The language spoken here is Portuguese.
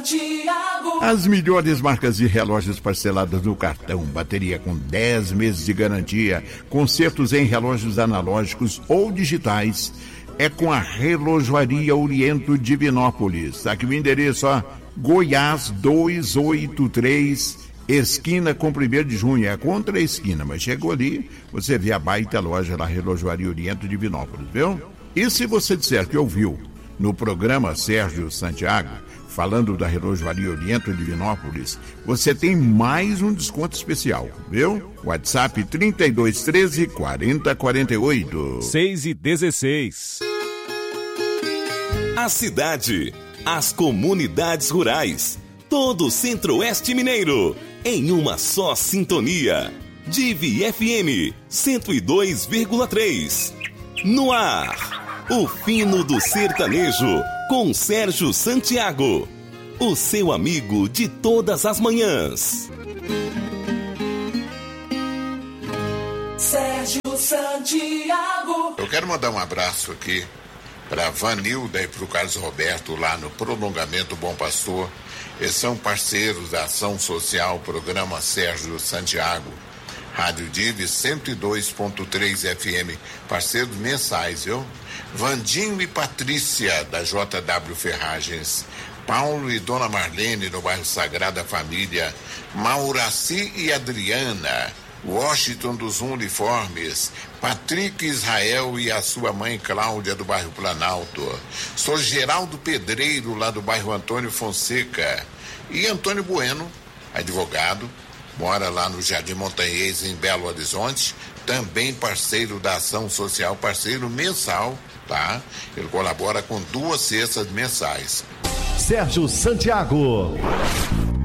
As melhores marcas de relógios parcelados no cartão, bateria com 10 meses de garantia, consertos em relógios analógicos ou digitais, é com a Relojoaria Oriento Divinópolis. Aqui o endereço, ó, Goiás 283, esquina com 1º de junho, é contra a esquina, mas chegou ali, você vê a baita loja da Relojoaria Oriento Divinópolis, viu? E se você disser que ouviu no programa Sérgio Santiago, falando da Relojoaria Oriento Divinópolis, você tem mais um desconto especial, viu? WhatsApp 3213 4048. 6:16. A cidade, as comunidades rurais, todo o Centro-Oeste Mineiro, em uma só sintonia. Divi FM 102,3. No ar, o fino do sertanejo, com Sérgio Santiago, o seu amigo de todas as manhãs. Sérgio Santiago. Eu quero mandar um abraço aqui para a Vanilda e para o Carlos Roberto lá no Prolongamento Bom Pastor. Eles são parceiros da Ação Social, programa Sérgio Santiago. Rádio Divi 102.3 FM, parceiros mensais, viu? Vandinho e Patrícia, da JW Ferragens. Paulo e Dona Marlene, no bairro Sagrada Família. Mauraci e Adriana. Washington dos Uniformes. Patrick Israel e a sua mãe Cláudia, do bairro Planalto. Sou Geraldo Pedreiro, lá do bairro Antônio Fonseca. E Antônio Bueno, advogado, mora lá no Jardim Montanhês, em Belo Horizonte, também parceiro da Ação Social, parceiro mensal, tá? Ele colabora com 2 cestas mensais. Sérgio Santiago.